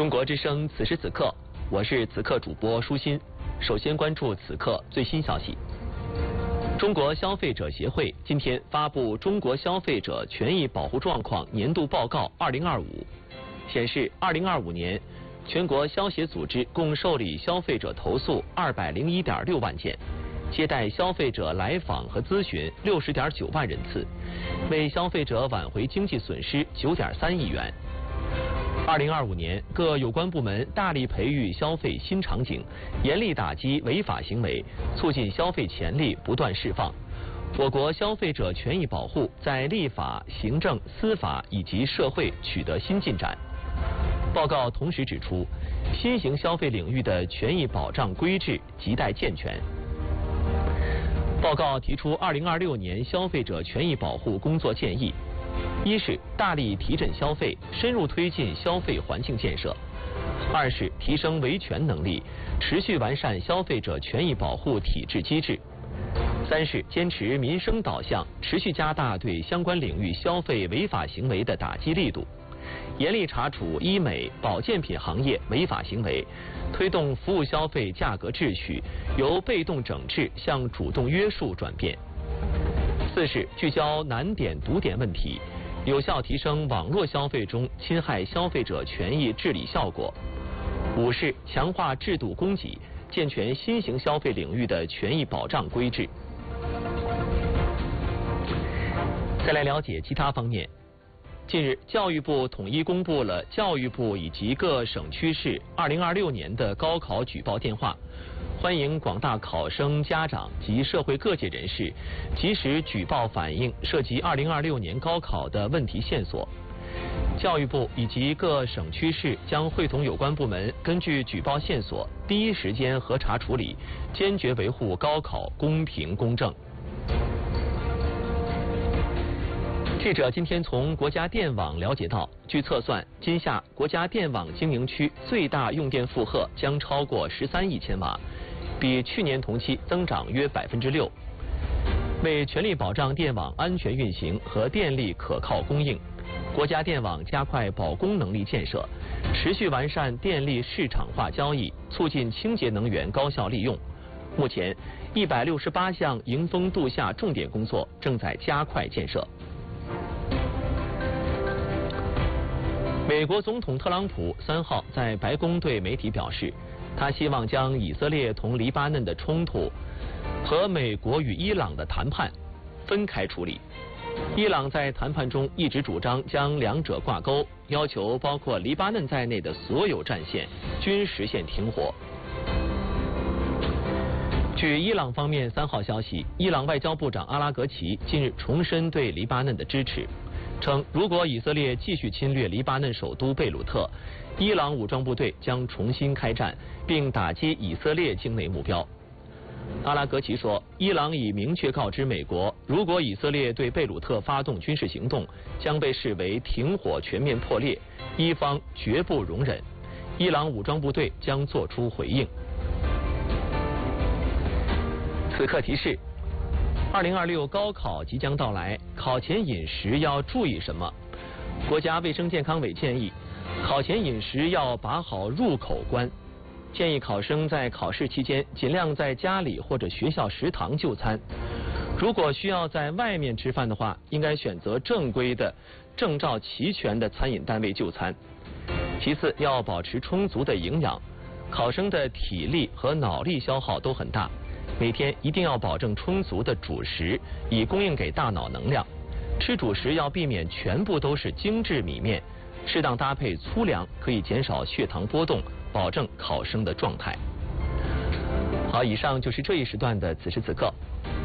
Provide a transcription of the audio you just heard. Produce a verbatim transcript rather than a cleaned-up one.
中国之声此时此刻，我是此刻主播舒心。首先关注此刻最新消息。中国消费者协会今天发布《中国消费者权益保护状况年度报告二零二五》，显示二零二五年全国消协组织共受理消费者投诉二百零一点六万件，接待消费者来访和咨询六十点九万人次，为消费者挽回经济损失九点三亿元。二零二五年，各有关部门大力培育消费新场景，严厉打击违法行为，促进消费潜力不断释放。我国消费者权益保护在立法、行政、司法以及社会取得新进展。报告同时指出，新型消费领域的权益保障规制亟待健全。报告提出二零二六年消费者权益保护工作建议。一是大力提振消费，深入推进消费环境建设；二是提升维权能力，持续完善消费者权益保护体制机制；三是坚持民生导向，持续加大对相关领域消费违法行为的打击力度，严厉查处医美、保健品行业违法行为，推动服务消费价格秩序由被动整治向主动约束转变。四是聚焦难点堵点问题，有效提升网络消费中侵害消费者权益治理效果。五是强化制度供给，健全新型消费领域的权益保障规制。再来了解其他方面。近日，教育部统一公布了教育部以及各省区市二零二六年的高考举报电话，欢迎广大考生、家长及社会各界人士及时举报反映涉及二零二六年高考的问题线索。教育部以及各省区市将会同有关部门，根据举报线索，第一时间核查处理，坚决维护高考公平公正。记者今天从国家电网了解到，据测算，今夏国家电网经营区最大用电负荷将超过十三亿千瓦，比去年同期增长约百分之六。为全力保障电网安全运行和电力可靠供应，国家电网加快保供能力建设，持续完善电力市场化交易，促进清洁能源高效利用。目前，一百六十八项迎峰度夏重点工作正在加快建设。美国总统特朗普三号在白宫对媒体表示，他希望将以色列同黎巴嫩的冲突和美国与伊朗的谈判分开处理。伊朗在谈判中一直主张将两者挂钩，要求包括黎巴嫩在内的所有战线均实现停火。据伊朗方面三号消息，伊朗外交部长阿拉格齐近日重申对黎巴嫩的支持，称如果以色列继续侵略黎巴嫩首都贝鲁特，伊朗武装部队将重新开战，并打击以色列境内目标。阿拉格齐说，伊朗已明确告知美国，如果以色列对贝鲁特发动军事行动，将被视为停火全面破裂，伊方绝不容忍，伊朗武装部队将作出回应。此刻提示：二零二六高考即将到来，考前饮食要注意什么？国家卫生健康委建议，考前饮食要把好入口关，建议考生在考试期间尽量在家里或者学校食堂就餐。如果需要在外面吃饭的话，应该选择正规的、证照齐全的餐饮单位就餐。其次，要保持充足的营养，考生的体力和脑力消耗都很大。每天一定要保证充足的主食，以供应给大脑能量。吃主食要避免全部都是精致米面，适当搭配粗粮，可以减少血糖波动，保证考生的状态。好，以上就是这一时段的此时此刻。